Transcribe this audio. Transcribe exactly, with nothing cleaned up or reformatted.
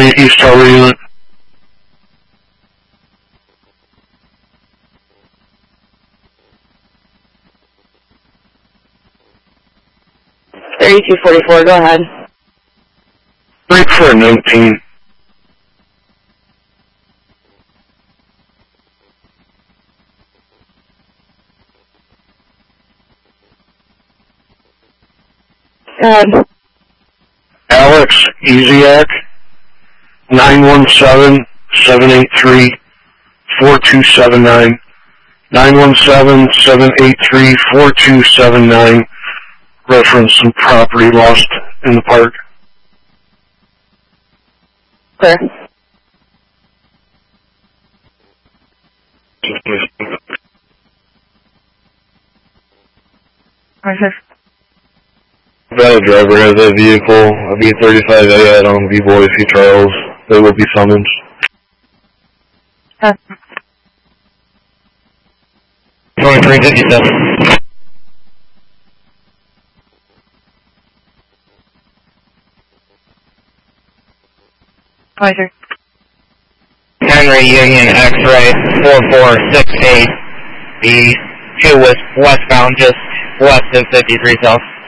twenty East Tower unit. thirty-two forty-four, go ahead. Break for nineteen. Go ahead. Alex Eziak, nine one seven, seven eight three, four two seven nine. nine one seven, seven eight three, four two seven nine. Reference some property lost in the park. Clear. Roger. That driver has that vehicle, a B thirty-five A at on V-Boy C. Charles. They will be summoned. Uh. twenty-three fifty-seven. Roger. Henry Union X-ray four four six eight. The two was westbound, just west of fifty-three South.